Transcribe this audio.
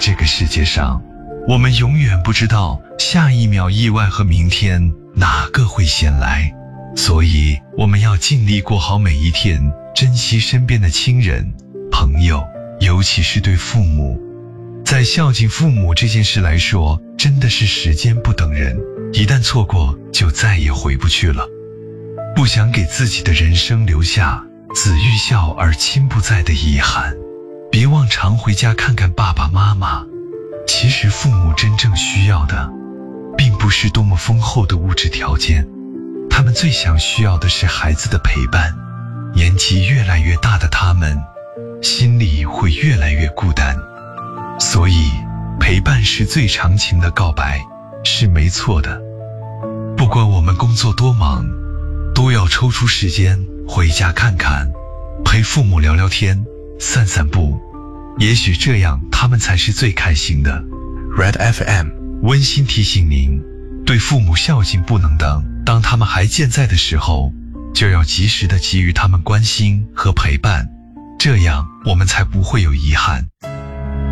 这个世界上，我们永远不知道下一秒意外和明天哪个会先来，所以我们要尽力过好每一天，珍惜身边的亲人、朋友，尤其是对父母。在孝敬父母这件事来说，真的是时间不等人，一旦错过就再也回不去了。不想给自己的人生留下子欲孝而亲不在的遗憾，别忘常回家看看爸爸妈妈。其实父母真正需要的并不是多么丰厚的物质条件，他们最想需要的是孩子的陪伴。年纪越来越大的他们，心里会越来越孤单，所以陪伴是最长情的告白，是没错的。不管我们工作多忙，都要抽出时间回家看看，陪父母聊聊天，散散步，也许这样他们才是最开心的。 Red FM 温馨提醒您，对父母孝敬不能等，当他们还健在的时候，就要及时的给予他们关心和陪伴，这样我们才不会有遗憾。